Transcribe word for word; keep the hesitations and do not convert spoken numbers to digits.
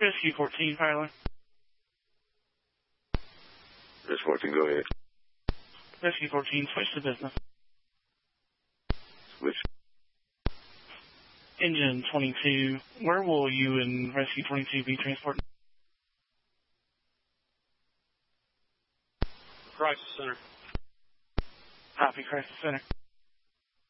Rescue fourteen, Pilot. Rescue fourteen, go ahead. Rescue fourteen, switch to business. Switch. Engine twenty-two, where will you and Rescue twenty-two be transported? Crisis Center. Copy, Crisis Center.